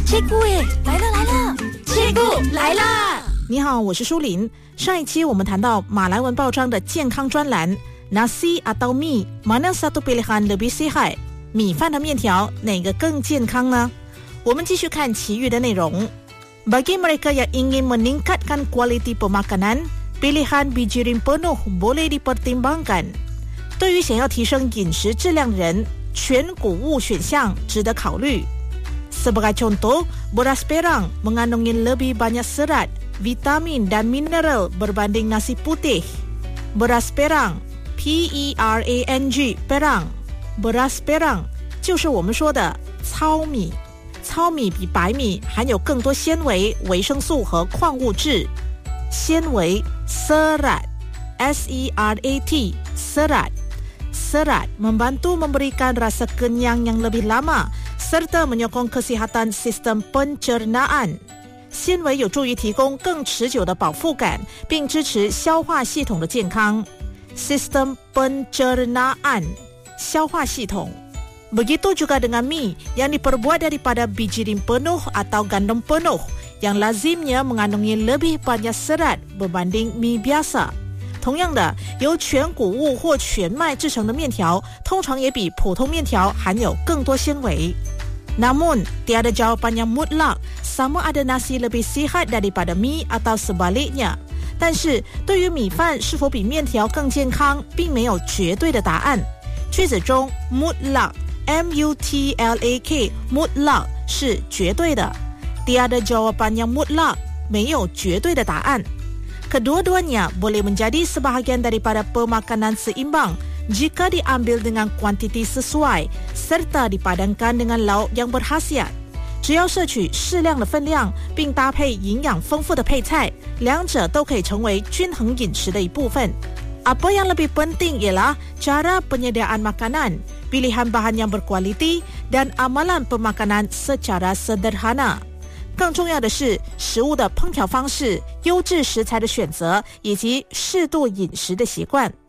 切姑耶，来了！切姑来啦！ 你好，我是舒琳。上一期我们谈到马来文报章的健康专栏 Nasi atau mi mana satu pilihan lebih sihat 米饭和面条哪个更健康呢？我们继续看其余的内容。Bagi mereka yang ingin meningkatkan kualiti pemakanan, pilihan biji rimpun penuh boleh dipertimbangkan. 对于想要提升饮食质量的人，全谷物选项值得考虑。Sebagai contoh, beras perang mengandungi lebih banyak serat, vitamin dan mineral berbanding nasi putih. Beras perang, P-E-R-A-N-G, perang. Beras perang 就是我们说的糙米。糙米比白米含有更多纤维、维生素和矿物质。纤维 serat, S-E-R-A-T, serat. Serat membantu memberikan rasa kenyang yang lebih lama serta menyokong kesihatan sistem pencernaan. 纤维有助于提供更持久的饱腹感，并支持消化系统的健康。Sistem pencernaan, 消化系统。Begitu juga dengan mi yang diperbuat daripada biji rim penuh atau gandum penuh yang lazimnya mengandungi lebih banyak serat berbanding mi biasa. 同样的，由全谷物或全麦制成的面条通常也比普通面条含有更多纤维。Namun, tiada jawapan yang mutlak sama ada nasi lebih sihat daripada mi atau sebaliknya. 但是，对于米饭是否比面条更健康，并没有绝对的答案。句子中 mutlak M-U-T-L-A-K mutlak 是绝对的 Tiada jawapan yang mutlak 没有绝对的答案 Kedua-duanya boleh menjadi sebahagian daripada pemakanan seimbang jika diambil dengan kuantiti sesuai serta dipadankan dengan lauk yang berkhasiat 只要摄取适量的分量并搭配营养丰富的配菜两者都可以成为均衡饮食的一部分 Apa yang lebih penting ialah cara penyediaan makanan, pilihan bahan yang berkualiti dan amalan pemakanan secara sederhana. 更重要的是食物的烹调方式、优质食材的选择以及适度饮食的习惯。